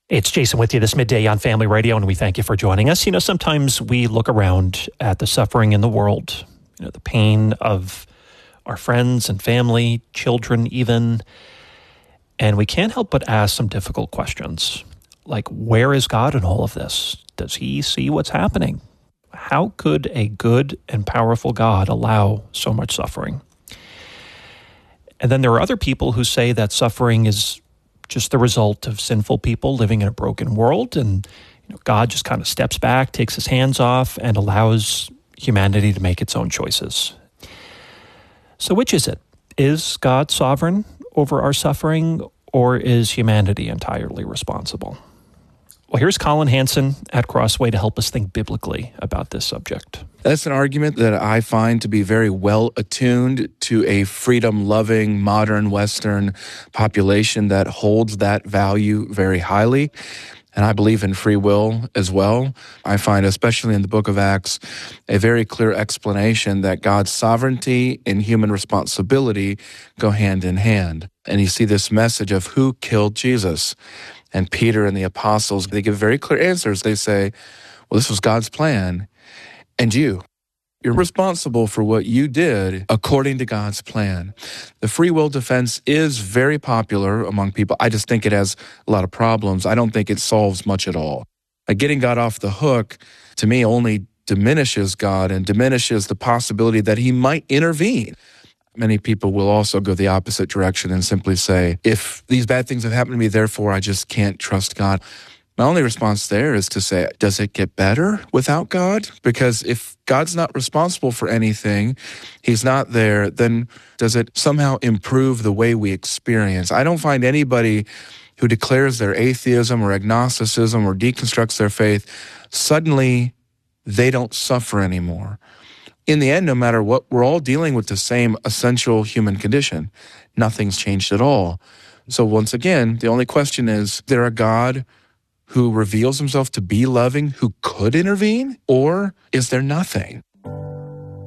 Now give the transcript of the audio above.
It's Jason with you this midday on Family Radio, and we thank you for joining us. Sometimes we look around at the suffering in the world, the pain of our friends and family, children even, and we can't help but ask some difficult questions. Like, where is God in all of this? Does he see what's happening? How could a good and powerful God allow so much suffering? And then there are other people who say that suffering is just the result of sinful people living in a broken world, and God just kind of steps back, takes his hands off, and allows humanity to make its own choices. So which is it? Is God sovereign over our suffering, or is humanity entirely responsible? Well, here's Colin Hansen at Crossway to help us think biblically about this subject. That's an argument that I find to be very well attuned to a freedom-loving, modern Western population that holds that value very highly. And I believe in free will as well. I find, especially in the book of Acts, a very clear explanation that God's sovereignty and human responsibility go hand in hand. And you see this message of who killed Jesus. And Peter and the apostles, they give very clear answers. They say, well, this was God's plan. And you're responsible for what you did according to God's plan. The free will defense is very popular among people. I just think it has a lot of problems. I don't think it solves much at all. Getting God off the hook, to me, only diminishes God and diminishes the possibility that he might intervene. Many people will also go the opposite direction and simply say, if these bad things have happened to me, therefore I just can't trust God. My only response there is to say, does it get better without God? Because if God's not responsible for anything, he's not there, then does it somehow improve the way we experience? I don't find anybody who declares their atheism or agnosticism or deconstructs their faith, suddenly they don't suffer anymore. In the end, no matter what, we're all dealing with the same essential human condition. Nothing's changed at all. So once again, the only question is there a God who reveals himself to be loving, who could intervene, or is there nothing?